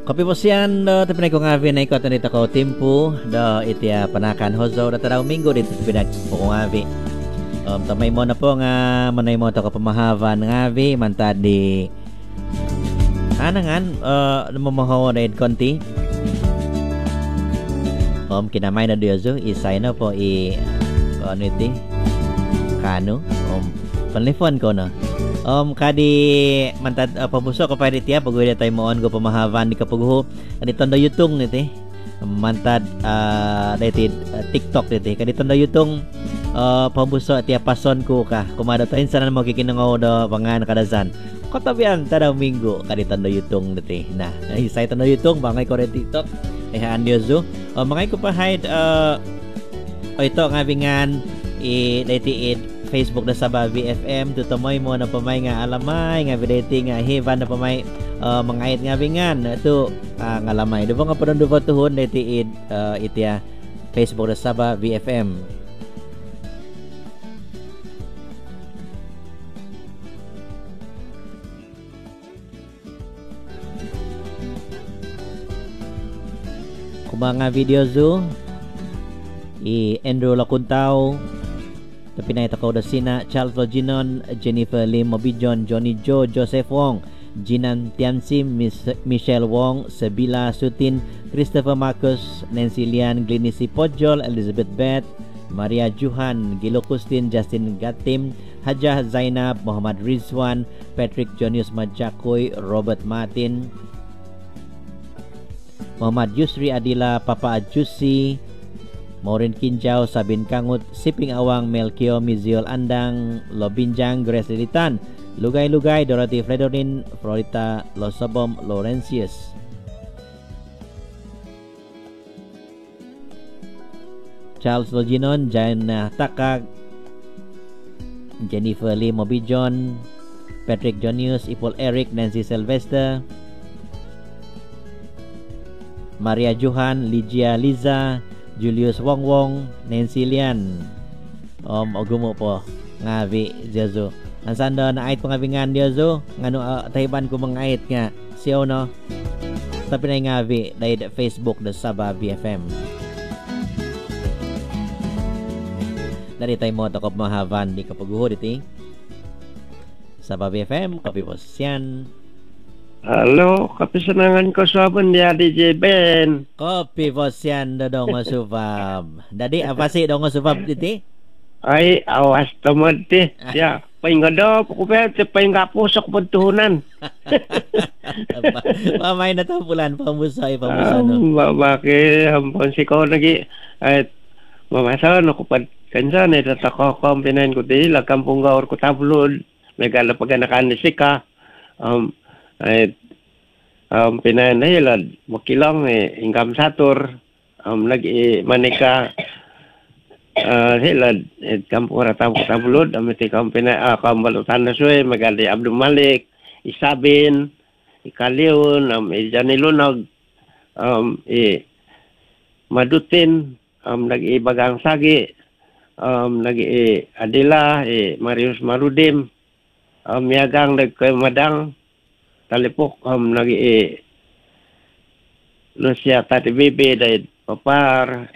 Kopi posian do tapi ko ngavi na ikot nito ko timpu do itia panakan hozo do tadaw minggu dito sa pinag ko ngavi. Tamay mo na po nga manay mo to ko pamahavan ngavi mantadi anangan lumahaw na konti. Kinamay na diyozo isay na po ano iti kano panlifon ko no. Kadi mantad pabuso ko pa iti pagwede tayo moon ko pamahavan di kapuguho kanito na yutong niti mantad dati TikTok niti kanito na yutong pabuso at pason ko ka kumada tayo sana mo kikinangaw do pangan kadazan kotabian tadaw minggu kanito na yutong niti na isay to na yutong bangay ko rin TikTok haan diyozo mangay ko pa hide ito nga bingan dati Facebook na sa BFM tutumoy mo na pamay nga alamay nga videti nga heaven na pamay mangait nga bingan ito nga alamay do ba nga padon do tuhon dati itya Facebook na sa BFM. Kumanga video zo Andrew Lakuntao tapi na ito da sina Charles Loginon, Jennifer Lim Mobijon, Johnny Joe, Joseph Wong, Jinan Tiansi, Michelle Wong, Sabila Sutin, Christopher Marcus, Nancy Lian, Glenisi Pojol, Elizabeth Beth, Maria Juhan, Gilo Kustin, Justin Gatim, Hajah Zainab, Muhammad Rizwan, Patrick Jonius Majakoy, Robert Martin, Muhammad Yusri Adila, Papa Ajusi, Maureen Kinjao, Sabin Kangut, Siping Awang, Melkio, Miziol Andang, Lobinjang, Grace Lilitan, Lugay-Lugay, Dorothy Fredorin, Florita Losabom, Laurentius. Charles Loginon, Jana Takag, Jennifer Lee Mobijon, Patrick Jonius, Ipol Eric, Nancy Sylvester, Maria Johan, Ligia Liza, Julius Wong Wong, Nancy Lian, ogumo po ngavi Jezo. Ansan do na ait pangabingan Jezo, ngano tahiban ko mga ait nga siyo no. Tapi na ngavi dahil Facebook do Sabah BFM. Dari tayo mo to ko mahavan di kapaguho diti. Sabah BFM, kopi posyan. Halo, kapisanangan ko sabon dia DJ Ben. Kopi posyan dong subab. Dadi apa sih dong subab titi? Ay, awas tamad ti. Ya, paingado ko pa ti paingapusok puntuhunan. Mamay na tampulan pamusay no. Bakit hampon si ko lagi at mamasa no ko pa kansan ito tako kompinan ko di la kampung gaur ko tablod. Megala paganakan ni sika. Ay pinayan na hilad makilang ingkam satur lagi manika hilad kampung tabulod amiti kampina kambalutan na suwe magali Abdul Malik Isabin Ikaliun Janilunog Madutin lagi Bagang Sagi lagi Adila Marius Marudim Miagang kay Madang talipok lagi Lucia Tati Bibi dahil Papar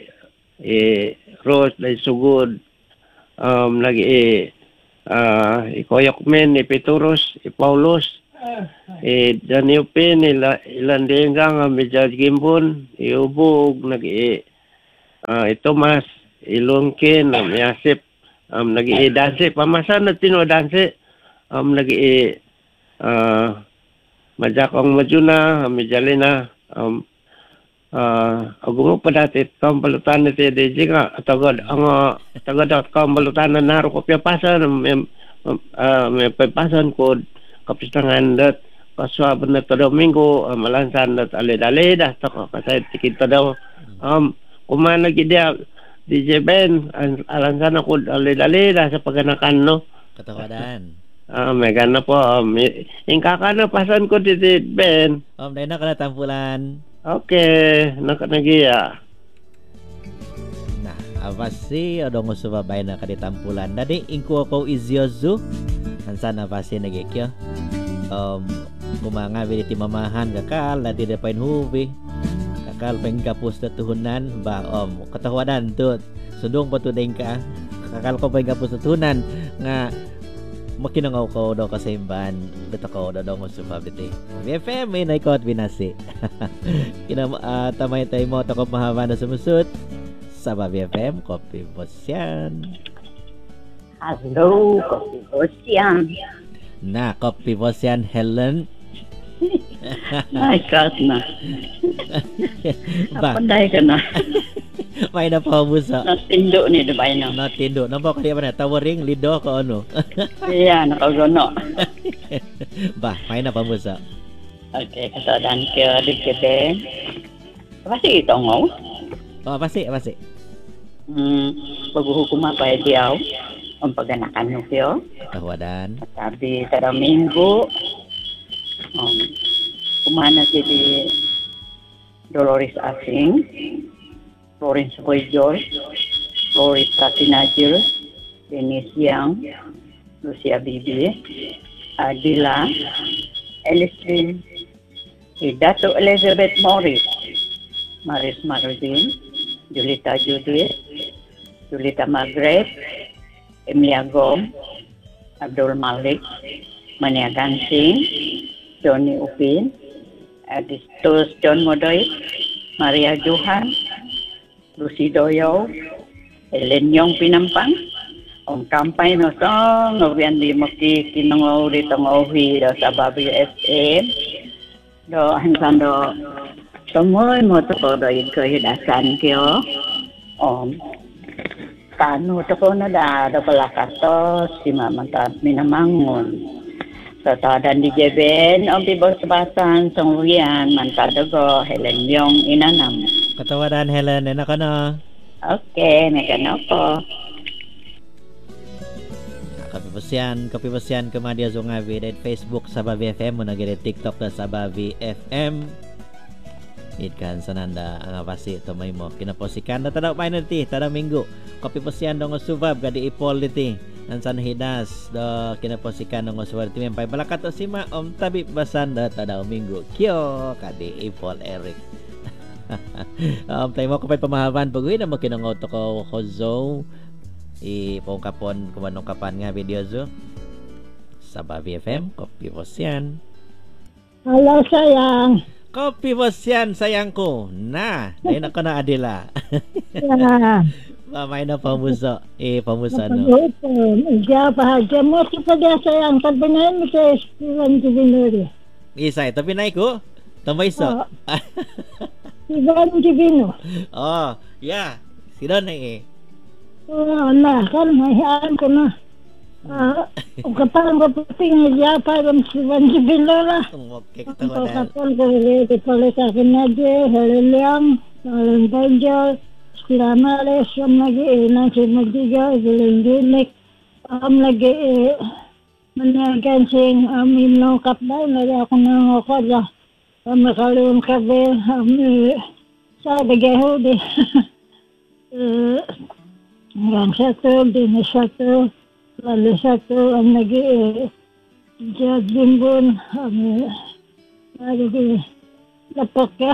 Rose dahil Sugod lagi Ikoyok Men Peturus Paulos Daniupin Ilandenggang Mijal Gimbon Iubog lagi Thomas Ilungkin Yasip lagi danse pamasan na tino danse lagi Majakong Majuna, Mijalina, agumo pa dati kambalutan na ti DJ nga, tagad kambalutan na naro ko piyapasan, may piyapasan ko, kapistangan dat, kaswaban na to Domingo, malansan dat alid-alid, tako kasay tikid to daw, kumanagi dia, DJ Ben, alansan ako alid-alid, sa paganakan no. Katawadan. Mega na po. Ingkakana pasan ko dito, Ben. Dahil na ka na tampulan. Okay. Nakanagiya. Nah, avasi odong usubabay na kaditampulan. Dadi, ingko ko izyozu. Ansan avasi nagikyo. kumanga bili ti mamahan kakal lati depain hubi kakal pengkapus tuhunan ba katawadan tu sundong pa tu ding ka kakal ko pengkapus tuhunan nga makinangaw ko daw kasimban dito ko daw mo subabiti BFM may naikot binasi tamay tayo mo takop mahaba na sumusut sa BFM Kopi Bosyan. Hello, Kopi Bosyan. Na Kopi Bosyan Helen. Ay, kat na. Apanday ka na. May na pa busa. Natindo ni Dubai na. Natindo. Napa kaya ba na tawering lido ko ano? Iya, nakagono. Ba, may na pa busa. Okay, kasadan ka dikete. Pasti ito ngo. Pasti. Paghuhukuma pa diaw. Ang paganakan mo kayo. Tawadan. Sabi kada minggu. Kumana si Dolores Asing, Florence Boyjor, Florita Tinajir, Denise Yang, Lucia Bibi, Adila, Elistrin, Dato Elizabeth Morris, Maris Marudin, Julita Judith, Julita Margaret, Emilia Gom, Abdul Malik, Mania Gansing, Johnny Upin, Adistus John Modoy, Maria Johan, Lucy Doyo, Helen Yong Pinampang, ang kampay no song, ngawian di makikinangaw dito ngawi sa Babi FM, do hanggang do tumoy mo to ko do yung kahidasan kayo, tano to ko na do palakatos, si Mamantad Minamangon. So, tadan di Jeben, ang pibos-basan, sangwian, mantadago, Helen Yong, inanam. Katawadan, Helen, ina ka na. Okay, nagano ko. Kapibasyan, kamadia zo nga vid Facebook sa Babi FM, mo nagire TikTok na sa Babi FM. Itkan sananda ang apasi ito may mo. Kinaposikan na tanaw pa nanti, tanaw minggu. Kapibasyan dong subab, gadi ipol niti. Nansan hidas do kinaposikan ng oswarti men pay balakat si ma tabi basan da tadaw minggu kyo kadi Ipol Eric tayo mo kapay pamahaban pagwi na makinangaw to ko hozo ipongkapon kumanong kapan nga video zo sa Babi FM Kopi Bosyan. Hello sayang. Kopi Bosyan sayang ko na dahil ako na Adila. Ya. Mamay na pamuso. Pamuso no. Iya bahagia mo sa sayang tabinan mo sa Steven Divino. Isa ito pinay ko. Tambay so. Steven Divino. Oh, yeah. Sino na Na, kan mahihaan ko na. Ang kapal ko puting iya pa ng Steven Divino la. Okay, Ang kapal ko ulit sa kinadye, Helen Banjol, Silamales, ang nag-iinan si Magdiga, Gilindinik, managan sing minong kapday, nari ako nangokod, makaliwang kabe, sa Dagahudi. Hanggang sa to, dinis sa to, lalo sa to, ang Jad Bimbon, lapok ka.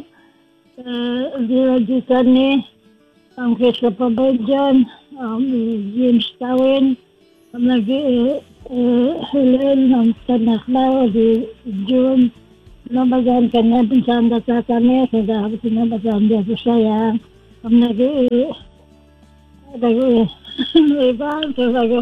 Dilajitan ni ang Kesa Pabajan, James Tawin, ang Helen, ang Tanaklaw, di June, nabagaan ka na din sa anda tatane, sa dapat nabagaan din sa sayang, ang ibang sa sago,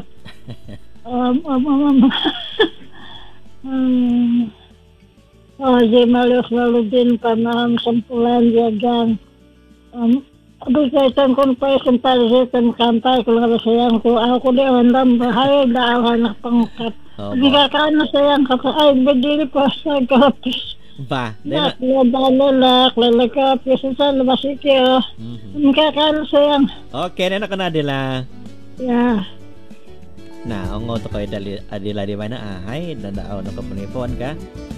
di malos lalu din panahon sampulan jagang abikaitan kung pa isang kampay kung ano sayang ko ako di andam bahay daaw anak pangkat abikakaan na sayang ka ay badili pa sa kapis ba lalak lalakapis sa labas ikyo abikakaan na sayang okay na ka na Adila ya na ang to ko Adila di mana ay dadaaw na ka panipon ka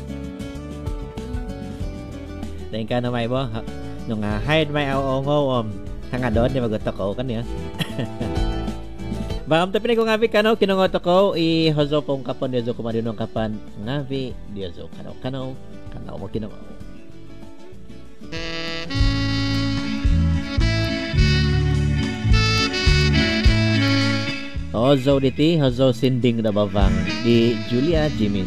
Tingin ka na may bo nung hide may aongo hanga doon di magutok ko kan ya Bakam tapi ni ko ngabi kanaw kinungot ko i hozo pong kapan dia zo kumadunong kapan ngabi dia zo kanaw mo kinungot. Hozo diti hozo sinding da bawang di Julia Jimmy